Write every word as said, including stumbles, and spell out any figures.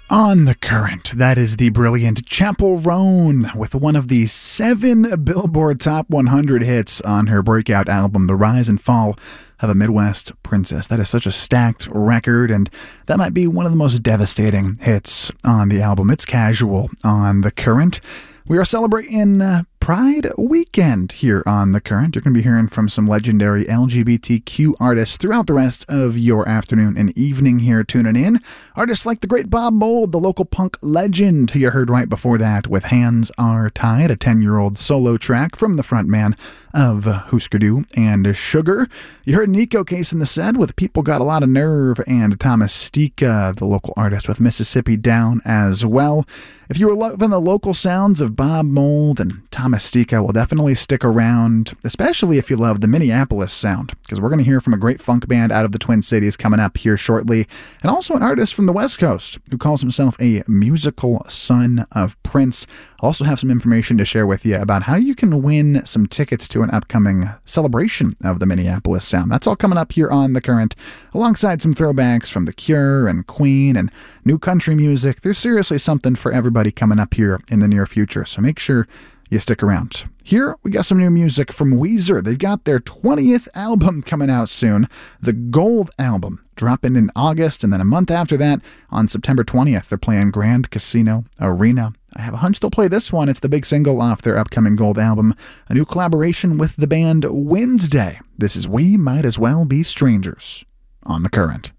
On the Current, that is the brilliant Chappell Roan with one of the seven Billboard Top one hundred hits on her breakout album, The Rise and Fall of a Midwest Princess. That is such a stacked record, and that might be one of the most devastating hits on the album. It's Casual on The Current. We are celebrating uh, Pride Weekend here on The Current. You're going to be hearing from some legendary L G B T Q artists throughout the rest of your afternoon and evening here tuning in. Artists like the great Bob Mould, the local punk legend who you heard right before that with Hands Are Tied, a ten-year-old solo track from the frontman of Husker Du and Sugar. You heard Nico Case in the set with People Got a Lot of Nerve, and Thomas Stika, the local artist with Mississippi Down as well. If you were loving the local sounds of Bob Mould and Thomas Stika, will definitely stick around, especially if you love the Minneapolis sound, because we're going to hear from a great funk band out of the Twin Cities coming up here shortly, and also an artist from the West Coast who calls himself a musical son of Prince. I'll also have some information to share with you about how you can win some tickets to an upcoming celebration of the Minneapolis sound. That's all coming up here on The Current, alongside some throwbacks from The Cure and Queen and new country music. There's seriously something for everybody coming up here in the near future, so make sure you stick around. Here, we got some new music from Weezer. They've got their twentieth album coming out soon, the Gold Album, dropping in August, and then a month after that, on September twentieth, they're playing Grand Casino Arena. I have a hunch they'll play this one. It's the big single off their upcoming Gold Album, a new collaboration with the band Wednesday. This is We Might As Well Be Strangers on The Current.